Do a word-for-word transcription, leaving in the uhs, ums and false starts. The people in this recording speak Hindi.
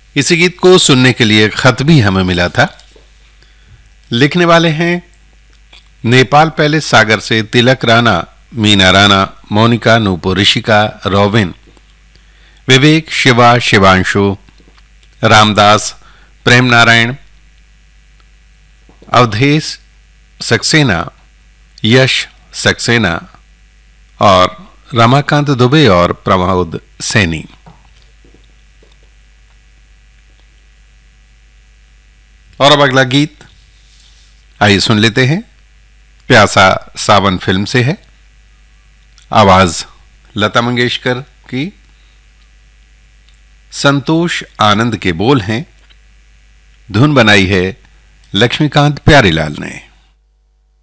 इसी गीत को सुनने के लिए खत भी हमें मिला था। लिखने वाले हैं नेपाल पैलेस सागर से तिलक राणा, मीना राणा, मोनिका, नूपुर, ऋषिका, रोबिन, विवेक, शिवा, शिवांशु, रामदास, प्रेम नारायण, अवधेश सक्सेना, यश सक्सेना और रमाकांत दुबे और प्रमोद सैनी। और अब अगला गीत आइए सुन लेते हैं। प्यासा सावन फिल्म से है, आवाज लता मंगेशकर की, संतोष आनंद के बोल हैं, धुन बनाई है लक्ष्मीकांत प्यारीलाल ने।